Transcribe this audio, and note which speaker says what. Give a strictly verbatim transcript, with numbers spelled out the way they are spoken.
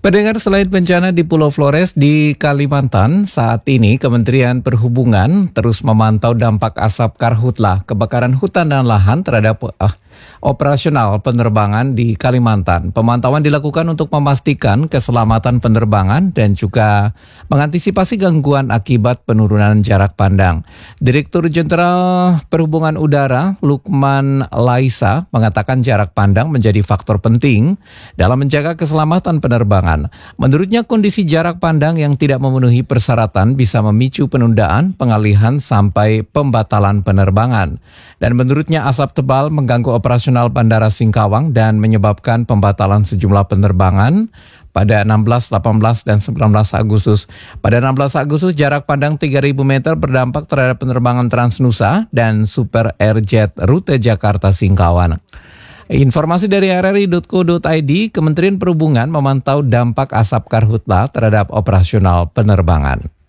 Speaker 1: Pendengar, selain bencana di Pulau Flores di Kalimantan, saat ini Kementerian Perhubungan terus memantau dampak asap karhutlah, kebakaran hutan dan lahan terhadap uh, operasional penerbangan di Kalimantan. Pemantauan dilakukan untuk memastikan keselamatan penerbangan dan juga mengantisipasi gangguan akibat penurunan jarak pandang. Direktur Jenderal Perhubungan Udara Lukman Laisa mengatakan jarak pandang menjadi faktor penting dalam menjaga keselamatan penerbangan. Menurutnya, kondisi jarak pandang yang tidak memenuhi persyaratan bisa memicu penundaan, pengalihan, sampai pembatalan penerbangan. Dan menurutnya, asap tebal mengganggu operasional Bandara Singkawang dan menyebabkan pembatalan sejumlah penerbangan pada enam belas, delapan belas, dan sembilan belas Agustus. Pada enam belas Agustus, jarak pandang tiga ribu meter berdampak terhadap penerbangan Transnusa dan Super Airjet rute Jakarta Singkawang. Informasi dari r r i titik co titik i d, Kementerian Perhubungan memantau dampak asap karhutla terhadap operasional penerbangan.